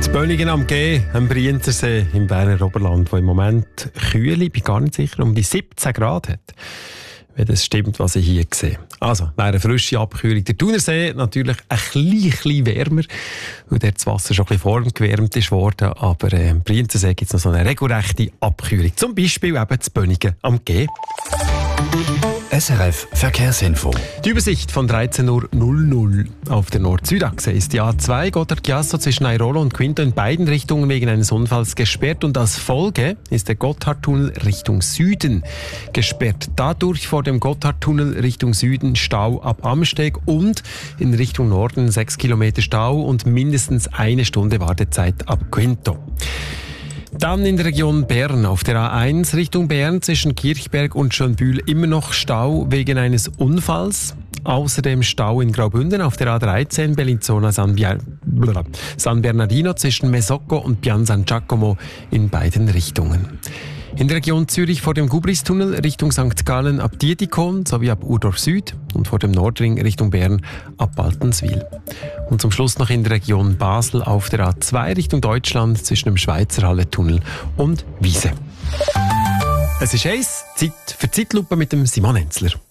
Bönigen am G, am Brienzersee im Berner Oberland, wo im Moment Kühle, ich bin gar nicht sicher, um die 17 Grad hat. Wenn das stimmt, was ich hier sehe. Also, wäre eine frische Abkühlung. Der Thunersee natürlich ein bisschen wärmer, weil dort das Wasser schon ein bisschen vorgewärmt ist worden. Aber im Brienzersee gibt es noch so eine regelrechte Abkühlung. Zum Beispiel eben zu Bönigen am G. SRF Verkehrsinfo. Die Übersicht von 13.00 Uhr auf der Nord-Süd-Achse ist die A2 Gotthard-Chiasso zwischen Airolo und Quinto in beiden Richtungen wegen eines Unfalls gesperrt und als Folge ist der Gotthardtunnel Richtung Süden gesperrt. Dadurch vor dem Gotthardtunnel Richtung Süden Stau ab Amsteg und in Richtung Norden 6 Kilometer Stau und mindestens eine Stunde Wartezeit ab Quinto. Dann in der Region Bern auf der A1 Richtung Bern zwischen Kirchberg und Schönbühl immer noch Stau wegen eines Unfalls. Außerdem Stau in Graubünden auf der A13 Bellinzona San Bernardino zwischen Mesocco und Pian San Giacomo in beiden Richtungen. In der Region Zürich vor dem Gubristunnel Richtung St. Gallen ab Dietikon sowie ab Urdorf Süd und vor dem Nordring Richtung Bern ab Baltenswil. Und zum Schluss noch in der Region Basel auf der A2 Richtung Deutschland zwischen dem Schweizer Halletunnel und Wiese. Es ist Zeit für Zeitlupe mit dem Simon Enzler.